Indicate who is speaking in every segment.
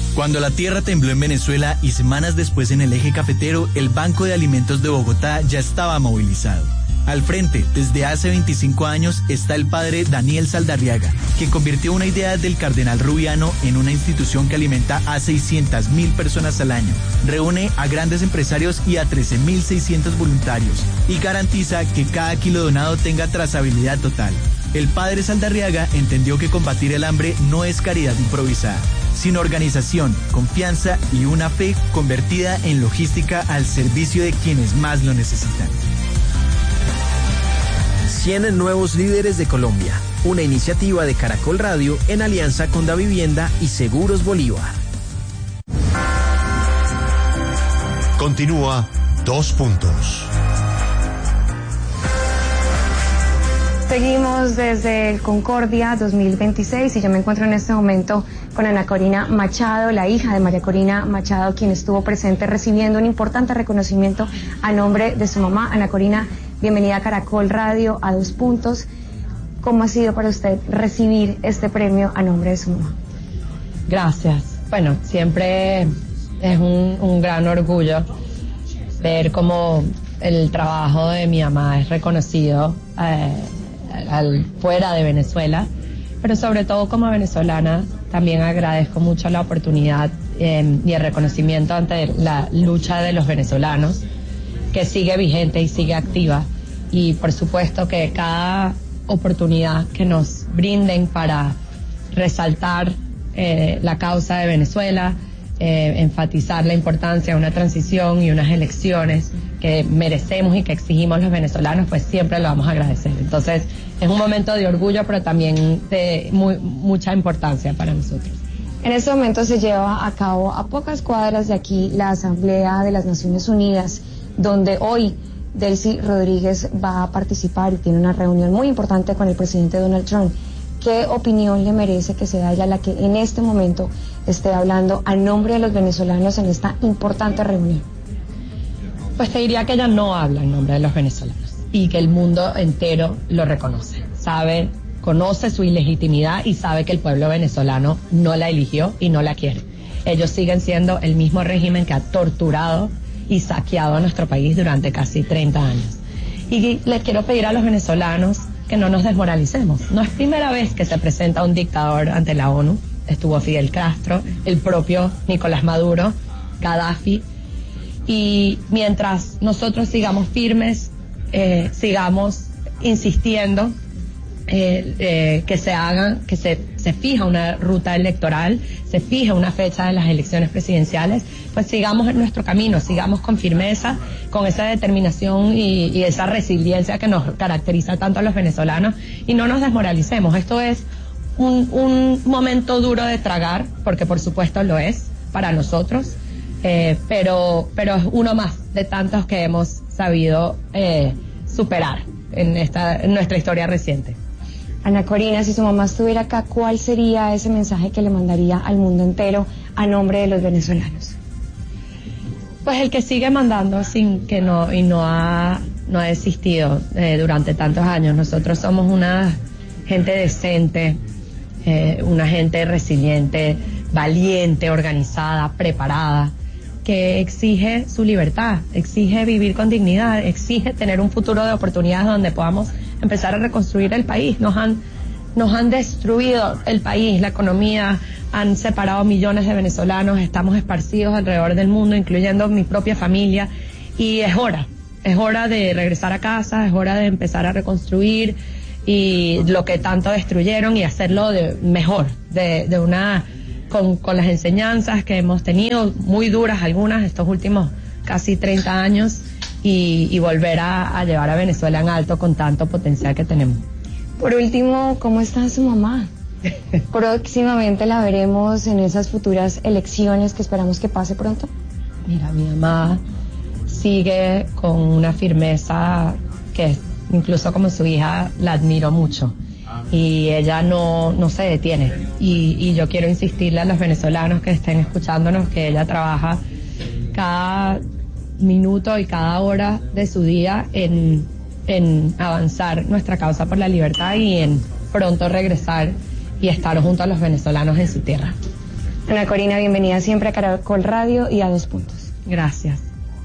Speaker 1: Cuando la tierra tembló en Venezuela y semanas después en el eje cafetero, el Banco de Alimentos de Bogotá ya estaba movilizado. Al frente, desde hace 25 años, está el padre Daniel Saldarriaga, que convirtió una idea del cardenal Rubiano en una institución que alimenta a 600.000 personas al año, reúne a grandes empresarios y a 13.600 voluntarios, y garantiza que cada kilo donado tenga trazabilidad total. El padre Saldarriaga entendió que combatir el hambre no es caridad improvisada, sino organización, confianza y una fe convertida en logística al servicio de quienes más lo necesitan.
Speaker 2: 100 nuevos líderes de Colombia, una iniciativa de Caracol Radio en alianza con Davivienda y Seguros Bolívar.
Speaker 3: Continúa 2 puntos.
Speaker 4: Seguimos desde el Concordia 2026 y yo me encuentro en este momento con Ana Corina Machado, la hija de María Corina Machado, quien estuvo presente recibiendo un importante reconocimiento a nombre de su mamá. Ana Corina, bienvenida a Caracol Radio, a 2 puntos. ¿Cómo ha sido para usted recibir este premio a nombre de su mamá?
Speaker 5: Gracias. Bueno, siempre es un gran orgullo ver cómo el trabajo de mi mamá es reconocido fuera de Venezuela, pero sobre todo como venezolana también agradezco mucho la oportunidad y el reconocimiento ante la lucha de los venezolanos, que sigue vigente y sigue activa, y por supuesto que cada oportunidad que nos brinden para resaltar la causa de Venezuela, enfatizar la importancia de una transición y unas elecciones que merecemos y que exigimos los venezolanos, pues siempre lo vamos a agradecer. Entonces es un momento de orgullo, pero también de mucha importancia para nosotros.
Speaker 4: En este momento se lleva a cabo a pocas cuadras de aquí la Asamblea de las Naciones Unidas, donde hoy Delcy Rodríguez va a participar y tiene una reunión muy importante con el presidente Donald Trump. ¿Qué opinión le merece que sea ella la que en este momento esté hablando a nombre de los venezolanos en esta importante reunión?
Speaker 5: Pues te diría que ella no habla en nombre de los venezolanos y que el mundo entero lo reconoce. Conoce su ilegitimidad y sabe que el pueblo venezolano no la eligió y no la quiere. Ellos siguen siendo el mismo régimen que ha torturado y saqueado a nuestro país durante casi 30 años. Y les quiero pedir a los venezolanos que no nos desmoralicemos. No es primera vez que se presenta un dictador ante la ONU. Estuvo Fidel Castro, el propio Nicolás Maduro, Gaddafi. Y mientras nosotros sigamos firmes, sigamos insistiendo que se fija una ruta electoral, se fija una fecha de las elecciones presidenciales, pues sigamos en nuestro camino, sigamos con firmeza, con esa determinación y esa resiliencia que nos caracteriza tanto a los venezolanos, y no nos desmoralicemos. Esto es un momento duro de tragar, porque por supuesto lo es para nosotros, pero es uno más de tantos que hemos sabido superar en nuestra historia reciente.
Speaker 4: Ana Corina, si su mamá estuviera acá, ¿cuál sería ese mensaje que le mandaría al mundo entero a nombre de los venezolanos?
Speaker 5: Pues el que sigue mandando no ha desistido durante tantos años. Nosotros somos una gente decente, una gente resiliente, valiente, organizada, preparada, que exige su libertad, exige vivir con dignidad, exige tener un futuro de oportunidades donde podamos empezar a reconstruir el país. Nos han destruido el país, la economía, han separado millones de venezolanos, estamos esparcidos alrededor del mundo, incluyendo mi propia familia, y es hora de regresar a casa, es hora de empezar a reconstruir y lo que tanto destruyeron y hacerlo mejor, con las enseñanzas que hemos tenido, muy duras algunas estos últimos casi 30 años, y volver a llevar a Venezuela en alto con tanto potencial que tenemos.
Speaker 4: Por último, ¿cómo está su mamá? Próximamente la veremos en esas futuras elecciones que esperamos que pase pronto.
Speaker 5: Mira, mi mamá sigue con una firmeza que incluso como su hija la admiro mucho, y ella no se detiene, y yo quiero insistirle a los venezolanos que estén escuchándonos que ella trabaja cada minuto y cada hora de su día en avanzar nuestra causa por la libertad y en pronto regresar y estar junto a los venezolanos en su tierra.
Speaker 4: Ana Corina, bienvenida siempre a Caracol Radio y a 2 Puntos.
Speaker 5: Gracias.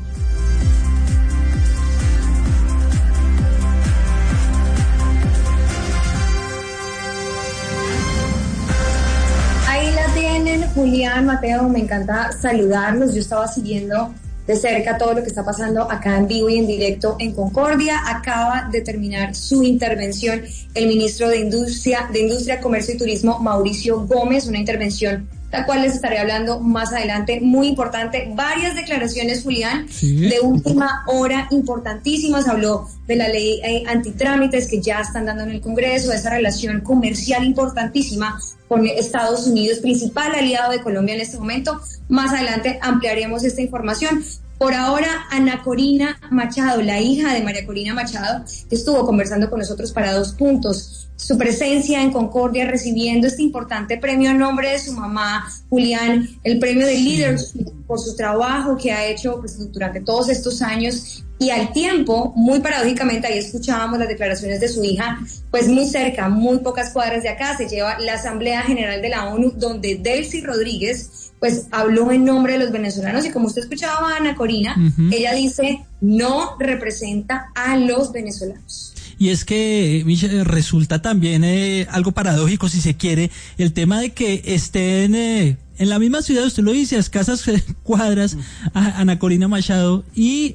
Speaker 4: Ahí la tienen, Julián, Mateo, me encanta saludarlos. Yo estaba siguiendo de cerca todo lo que está pasando acá en vivo y en directo en Concordia. Acaba de terminar su intervención el ministro de Industria, Comercio y Turismo, Mauricio Gómez, una intervención la cual les estaré hablando más adelante, muy importante. Varias declaraciones, Julián, de última hora, importantísimas. Habló de la ley antitrámites que ya están dando en el Congreso, de esa relación comercial importantísima con Estados Unidos, principal aliado de Colombia en este momento. Más adelante ampliaremos esta información. Por ahora, Ana Corina Machado, la hija de María Corina Machado, que estuvo conversando con nosotros para 2 Puntos. Su presencia en Concordia recibiendo este importante premio a nombre de su mamá, Julián, el premio de Leadership por su trabajo que ha hecho pues, durante todos estos años. Y al tiempo, muy paradójicamente, ahí escuchábamos las declaraciones de su hija, pues muy cerca, muy pocas cuadras de acá, se lleva la Asamblea General de la ONU, donde Delcy Rodríguez pues habló en nombre de los venezolanos, y como usted escuchaba a Ana Corina, ella dice, no representa a los venezolanos.
Speaker 6: Y es que, Michelle, resulta también algo paradójico, si se quiere, el tema de que estén en la misma ciudad, usted lo dice, a escasas cuadras, a Ana Corina Machado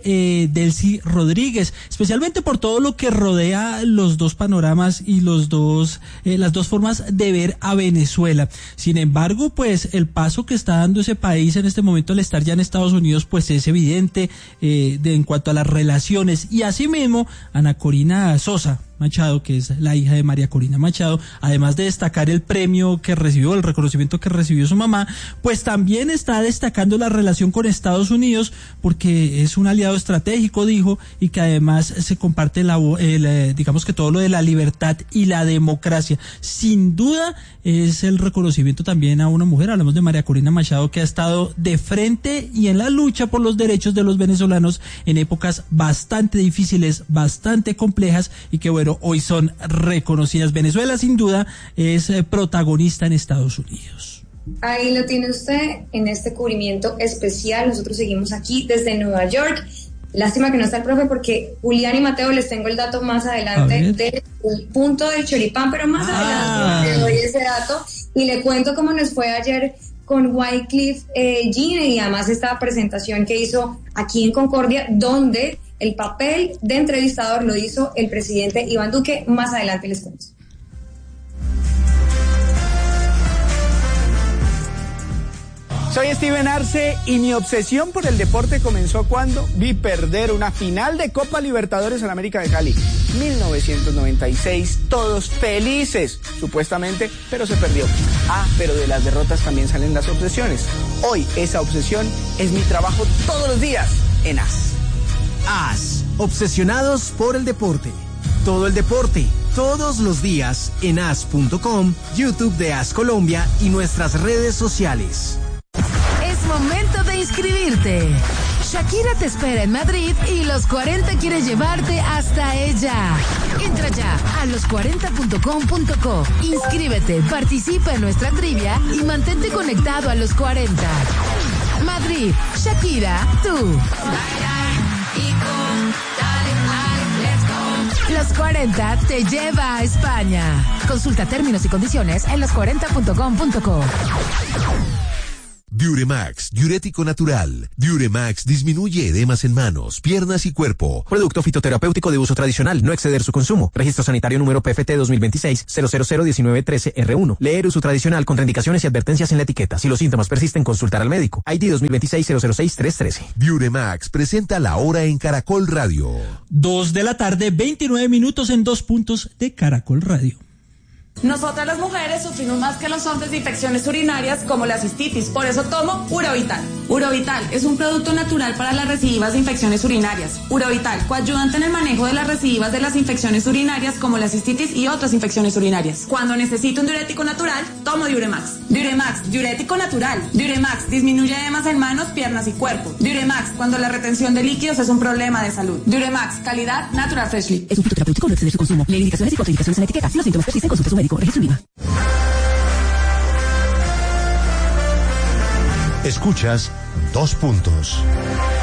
Speaker 6: y Delcy Rodríguez, especialmente por todo lo que rodea los dos panoramas y las dos formas de ver a Venezuela. Sin embargo, pues el paso que está dando ese país en este momento al estar ya en Estados Unidos, pues es evidente en cuanto a las relaciones. Y asimismo, Ana Corina Sosa Machado, que es la hija de María Corina Machado, además de destacar el premio que recibió, el reconocimiento que recibió su mamá, pues también está destacando la relación con Estados Unidos, porque es un aliado estratégico, dijo, y que además se comparte digamos que todo lo de la libertad y la democracia. Sin duda es el reconocimiento también a una mujer, hablamos de María Corina Machado, que ha estado de frente y en la lucha por los derechos de los venezolanos en épocas bastante difíciles, bastante complejas, y que bueno, hoy son reconocidas. Venezuela sin duda es protagonista en Estados Unidos.
Speaker 4: Ahí lo tiene usted en este cubrimiento especial. Nosotros seguimos aquí desde Nueva York. Lástima que no está el profe, porque Julián y Mateo les tengo el dato más adelante del punto del choripán, pero más adelante le doy ese dato y le cuento cómo nos fue ayer con Wycliffe Jean, y además esta presentación que hizo aquí en Concordia, donde el papel de entrevistador lo hizo el presidente Iván Duque. Más adelante les cuento.
Speaker 7: Soy Steven Arce y mi obsesión por el deporte comenzó cuando vi perder una final de Copa Libertadores en América de Cali. 1996, todos felices, supuestamente, pero se perdió. Pero de las derrotas también salen las obsesiones. Hoy esa obsesión es mi trabajo todos los días en AS.
Speaker 2: AS, obsesionados por el deporte. Todo el deporte, todos los días en as.com, YouTube de AS Colombia y nuestras redes sociales.
Speaker 8: Es momento de inscribirte. Shakira te espera en Madrid y Los 40 quiere llevarte hasta ella. Entra ya a los40.com.co. Inscríbete, participa en nuestra trivia y mantente conectado a Los 40. Madrid, Shakira, tú. Los 40 te lleva a España. Consulta términos y condiciones en los40.com.co.
Speaker 3: Diuremax, diurético natural. Diuremax disminuye edemas en manos, piernas y cuerpo.
Speaker 2: Producto fitoterapéutico de uso tradicional, no exceder su consumo. Registro sanitario número PFT 2026-0001913R1. Leer uso tradicional, contraindicaciones y advertencias en la etiqueta. Si los síntomas persisten, consultar al médico. ID 2026-006-313.
Speaker 3: Diuremax presenta La Hora en Caracol Radio.
Speaker 6: 2 de la tarde, 29 minutos en 2 Puntos de Caracol Radio.
Speaker 9: Nosotras las mujeres sufrimos más que los hombres de infecciones urinarias como la cistitis, por eso tomo Urovital. Urovital es un producto natural para las recidivas de infecciones urinarias. Urovital, coayudante en el manejo de las recidivas de las infecciones urinarias como la cistitis y otras infecciones urinarias. Cuando necesito un diurético natural, tomo Diuremax. Diuremax, diurético natural. Diuremax, disminuye edemas en manos, piernas y cuerpo. Diuremax, cuando la retención de líquidos es un problema de salud. Diuremax, calidad Natural Freshly.
Speaker 8: Es un fitoterapéutico, no exceder su consumo. Lee indicaciones y contraindicaciones en la etiqueta. Si los síntomas persisten, consulte a su médico. Registro IVA.
Speaker 10: Escuchas 2 Puntos.